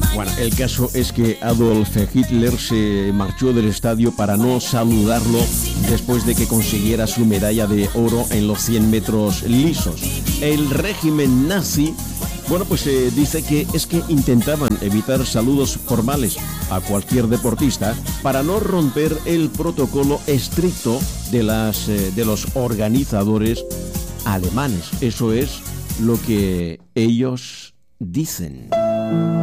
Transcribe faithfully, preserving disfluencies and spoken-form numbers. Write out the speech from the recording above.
Bueno, el caso es que Adolf Hitler se marchó del estadio para no saludarlo después de que consiguiera su medalla de oro en los cien metros lisos. El régimen nazi, bueno, pues se eh, dice que es que intentaban evitar saludos formales a cualquier deportista para no romper el protocolo estricto de, las, eh, de los organizadores alemanes. Eso es lo que ellos dicen.